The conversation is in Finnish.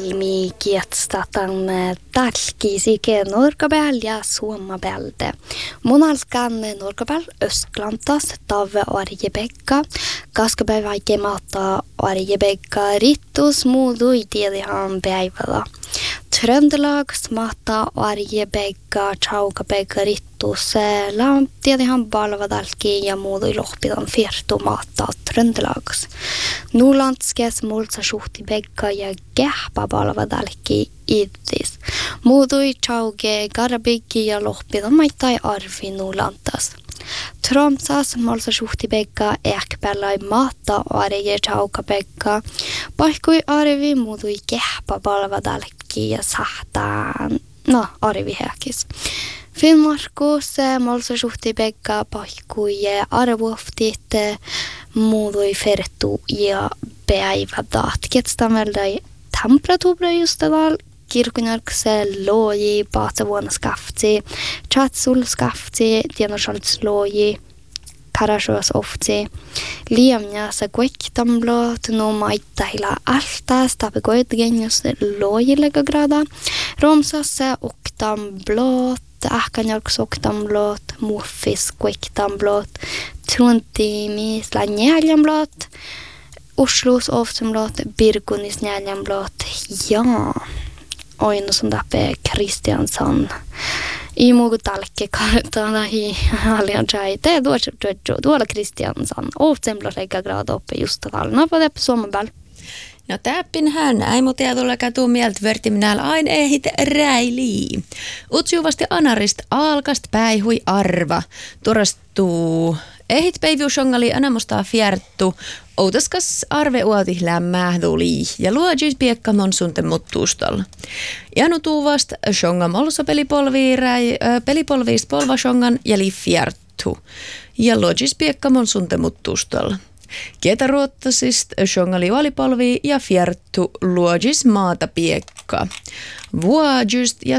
Malmi kietstatan talki sike Norrköping ja Suomabälde. Monalskan Norrköping Östlantas tave Arjebäcka. Kaskapäiväike maata Arjebäcka rittus muudui tiedihan päivällä. Trøndelags maata Arjebäcka Chaukabäcka rittus tiedihan palvadalki ja muudui lohpidan fiertu maata Trøndelags. Nulandskes mulsa suhti Bäcka ja Gähpa palvadalki idis. Muudui Chauge Garabiggi ja lohpidan maittai arvi Nulantas. Tromsas mulsa suhti Bäcka Ekpälai maata Arje Chaukabäcka. Paikkui arvi muudui Gähpa palvadalki ja sahtaan. No, arvi häkis. Finnmarkus mulsa suhti Bäcka paikkui arvuoftit muudui fertu ja päivädaat. Ketstameldai temperatuura just tällä kirkunarkse loji, paatsavuonna skafti, chatsul skafti, tienosalts loji, karasjoas ofti, liemnjasa kuektamblot, no maittahila altas, tapekoitgenjus lojilega grada, romsassa oktamblot, ahkanjarks oktamblot, muffis kuektamblot, Truntimis Lanjäljanblot, Oslos oftamblot, Birkunis Njäljanblot, ja Oino som tappe Kristiansand. I mugu talke kartana hi aljanjai. Te tuolla Kristiansand. Oftamblot eikä grada oppe just talna på det på Suomabäl. No täppinhän, ei mu tietyllä kätuu mieltä vertiminäällä aina ehit räilii. Utsjuvasti anarist alkast päihui arva. Turastuu ehit päiviusongali anamustaa fierttu. Outaskas arve uoti lämmähduli ja luojis piekkamon sunte muttuustalla. Janu tuuvast shonga molsa pelipolviist polvashongan ja li fierttu. Ja luojis piekkamon sunte muttuustalla. Kietaruottasist shongali valipolvi ja fierttu luojis maata piekka. Vuojust ja